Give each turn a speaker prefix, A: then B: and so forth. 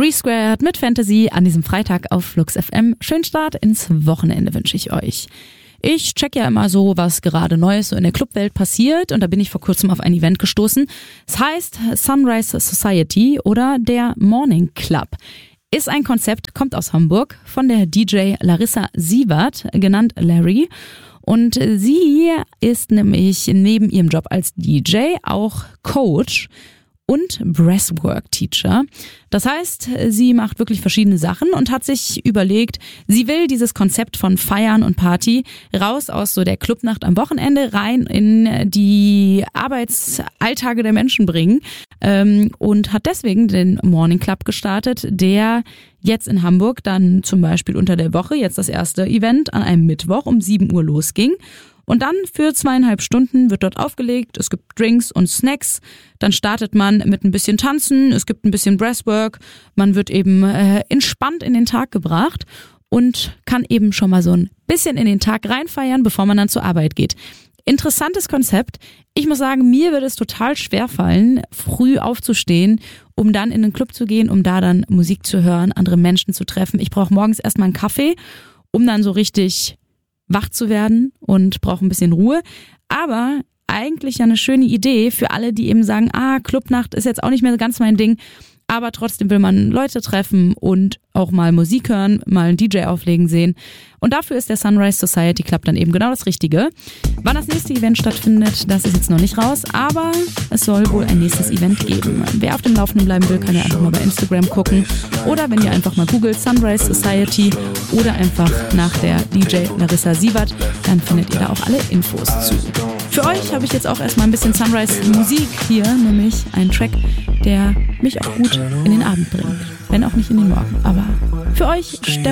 A: 3Squared mit Fantasy an diesem Freitag auf Flux FM. Schönen Start ins Wochenende wünsche ich euch. Ich check ja immer so, was gerade Neues so in der Clubwelt passiert, und da bin ich vor kurzem auf ein Event gestoßen. Es heißt Sunrise Society oder der Morning Club. Ist ein Konzept, kommt aus Hamburg, von der DJ Larissa Sievert, genannt Larry. Und sie ist nämlich neben ihrem Job als DJ auch Coach und Breathwork-Teacher. Das heißt, sie macht wirklich verschiedene Sachen und hat sich überlegt, sie will dieses Konzept von Feiern und Party raus aus so der Clubnacht am Wochenende rein in die Arbeitsalltage der Menschen bringen, und hat deswegen den Morning Club gestartet, der jetzt in Hamburg dann zum Beispiel unter der Woche, jetzt das erste Event an einem Mittwoch um 7 Uhr losging. Und dann für 2,5 Stunden wird dort aufgelegt, es gibt Drinks und Snacks, dann startet man mit ein bisschen Tanzen, es gibt ein bisschen Breathwork, man wird eben entspannt in den Tag gebracht und kann eben schon mal so ein bisschen in den Tag reinfeiern, bevor man dann zur Arbeit geht. Interessantes Konzept. Ich muss sagen, mir wird es total schwer fallen, früh aufzustehen, um dann in den Club zu gehen, um da dann Musik zu hören, andere Menschen zu treffen. Ich brauche morgens erstmal einen Kaffee, um dann so richtig wach zu werden, und brauche ein bisschen Ruhe. Aber eigentlich ja eine schöne Idee für alle, die eben sagen, Clubnacht ist jetzt auch nicht mehr ganz mein Ding, aber trotzdem will man Leute treffen und auch mal Musik hören, mal einen DJ auflegen sehen. Und dafür ist der Sunrise Society Club dann eben genau das Richtige. Wann das nächste Event stattfindet, das ist jetzt noch nicht raus, aber es soll wohl ein nächstes Event geben. Wer auf dem Laufenden bleiben will, kann ja einfach mal bei Instagram gucken. Oder wenn ihr einfach mal googelt Sunrise Society oder einfach nach der DJ Larissa Sievert, dann findet ihr da auch alle Infos zu. Für euch habe ich jetzt auch erstmal ein bisschen Sunrise-Musik hier, nämlich einen Track, der mich auch gut in den Abend bringt. Wenn auch nicht in den Morgen, aber für euch Stefan